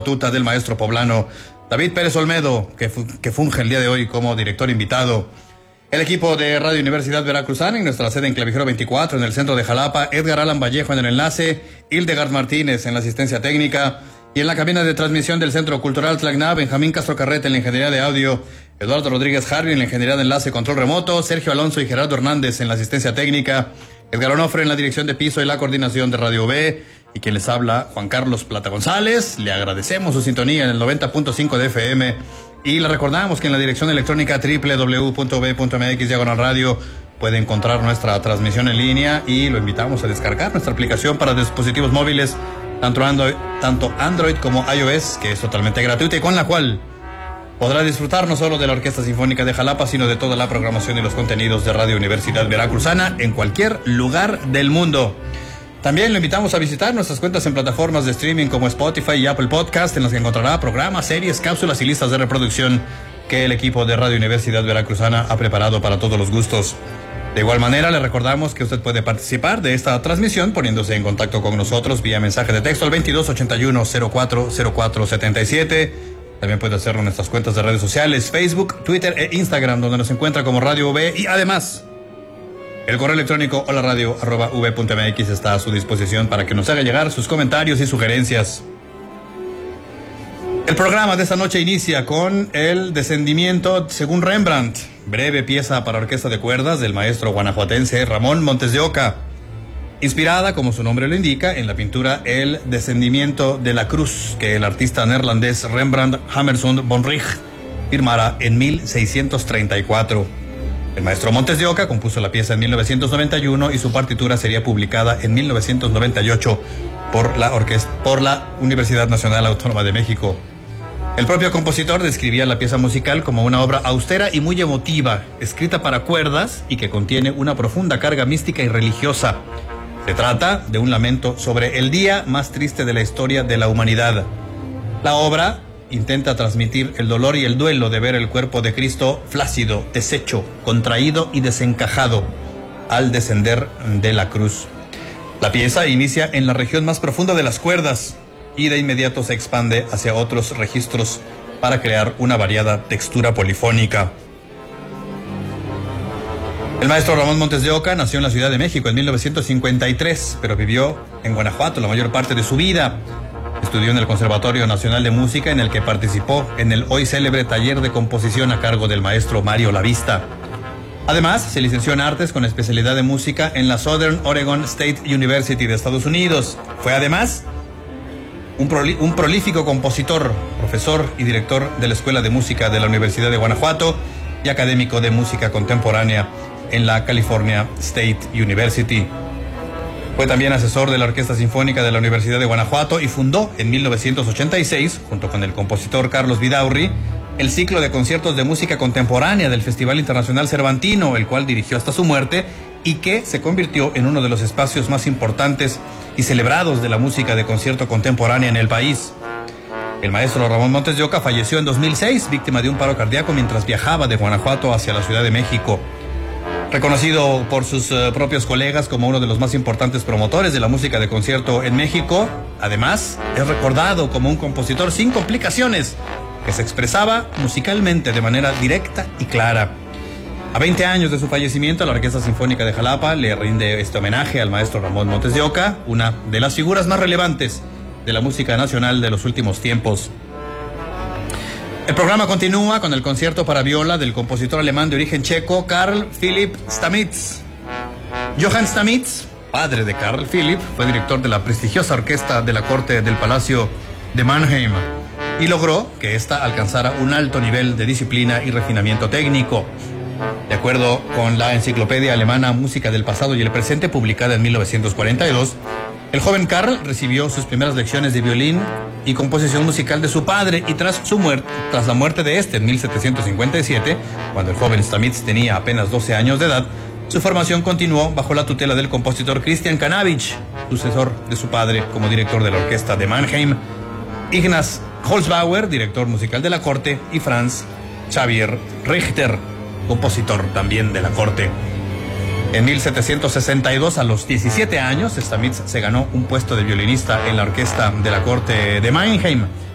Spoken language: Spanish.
Tuta del maestro poblano David Pérez Olmedo, que funge el día de hoy como director invitado. El equipo de Radio Universidad Veracruzana en nuestra sede en Clavijero 24, en el centro de Jalapa, Edgar Alan Vallejo en el enlace, Hildegard Martínez en la asistencia técnica, y en la cabina de transmisión del Centro Cultural Tlacna, Benjamín Castro Carrete en la ingeniería de audio, Eduardo Rodríguez Harvey en la ingeniería de enlace control remoto, Sergio Alonso y Gerardo Hernández en la asistencia técnica, Edgar Onofre en la dirección de piso y la coordinación de Radio B, y quien les habla, Juan Carlos Plata González. Le agradecemos su sintonía en el 90.5 de FM y le recordamos que en la dirección electrónica www.b.mx/radio puede encontrar nuestra transmisión en línea, y lo invitamos a descargar nuestra aplicación para dispositivos móviles, tanto Android como iOS, que es totalmente gratuita y con la cual podrá disfrutar no solo de la Orquesta Sinfónica de Jalapa, sino de toda la programación y los contenidos de Radio Universidad Veracruzana en cualquier lugar del mundo. También lo invitamos a visitar nuestras cuentas en plataformas de streaming como Spotify y Apple Podcast, en las que encontrará programas, series, cápsulas y listas de reproducción que el equipo de Radio Universidad Veracruzana ha preparado para todos los gustos. De igual manera, le recordamos que usted puede participar de esta transmisión poniéndose en contacto con nosotros vía mensaje de texto al 2281-040477. También puede hacerlo en nuestras cuentas de redes sociales, Facebook, Twitter e Instagram, donde nos encuentra como Radio V, y además el correo electrónico holaradio@v.mx está a su disposición para que nos haga llegar sus comentarios y sugerencias. El programa de esta noche inicia con el Descendimiento según Rembrandt, breve pieza para orquesta de cuerdas del maestro guanajuatense Ramón Montes de Oca, inspirada, como su nombre lo indica, en la pintura El Descendimiento de la Cruz, que el artista neerlandés Rembrandt Hammerson von Rijn firmara en 1634. El maestro Montes de Oca compuso la pieza en 1991 y su partitura sería publicada en 1998 por la Universidad Nacional Autónoma de México. El propio compositor describía la pieza musical como una obra austera y muy emotiva, escrita para cuerdas y que contiene una profunda carga mística y religiosa. Se trata de un lamento sobre el día más triste de la historia de la humanidad. La obra intenta transmitir el dolor y el duelo de ver el cuerpo de Cristo flácido, deshecho, contraído y desencajado al descender de la cruz. La pieza inicia en la región más profunda de las cuerdas y de inmediato se expande hacia otros registros para crear una variada textura polifónica. El maestro Ramón Montes de Oca nació en la Ciudad de México en 1953, pero vivió en Guanajuato la mayor parte de su vida. Estudió en el Conservatorio Nacional de Música, en el que participó en el hoy célebre taller de composición a cargo del maestro Mario Lavista. Además, se licenció en artes con especialidad de música en la Southern Oregon State University de Estados Unidos. Fue además un prolífico compositor, profesor y director de la Escuela de Música de la Universidad de Guanajuato y académico de música contemporánea en la California State University. Fue también asesor de la Orquesta Sinfónica de la Universidad de Guanajuato y fundó en 1986, junto con el compositor Carlos Vidaurri, el ciclo de conciertos de música contemporánea del Festival Internacional Cervantino, el cual dirigió hasta su muerte y que se convirtió en uno de los espacios más importantes y celebrados de la música de concierto contemporánea en el país. El maestro Ramón Montes de Oca falleció en 2006, víctima de un paro cardíaco mientras viajaba de Guanajuato hacia la Ciudad de México. Reconocido por sus propios colegas como uno de los más importantes promotores de la música de concierto en México, además es recordado como un compositor sin complicaciones, que se expresaba musicalmente de manera directa y clara. A 20 años de su fallecimiento, la Orquesta Sinfónica de Jalapa le rinde este homenaje al maestro Ramón Montes de Oca, una de las figuras más relevantes de la música nacional de los últimos tiempos. El programa continúa con el concierto para viola del compositor alemán de origen checo Carl Philipp Stamitz. Johann Stamitz, padre de Carl Philipp, fue director de la prestigiosa orquesta de la corte del Palacio de Mannheim y logró que ésta alcanzara un alto nivel de disciplina y refinamiento técnico. De acuerdo con la enciclopedia alemana Música del Pasado y el Presente, publicada en 1942, el joven Carl recibió sus primeras lecciones de violín y composición musical de su padre, y tras la muerte de este en 1757, cuando el joven Stamitz tenía apenas 12 años de edad, su formación continuó bajo la tutela del compositor Christian Kanavich, sucesor de su padre como director de la orquesta de Mannheim, Ignaz Holzbauer, director musical de la corte, y Franz Xavier Richter, compositor también de la corte. En 1762, a los 17 años, Stamitz se ganó un puesto de violinista en la orquesta de la corte de Mannheim.